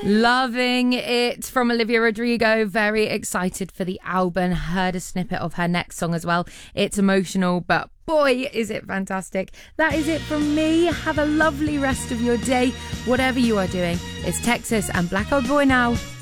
Loving it from Olivia Rodrigo. Very excited for the album. Heard a snippet of her next song as well. It's emotional, but boy, is it fantastic. That is it from me. Have a lovely rest of your day, whatever you are doing. It's Texas and Black Eyed Boy now.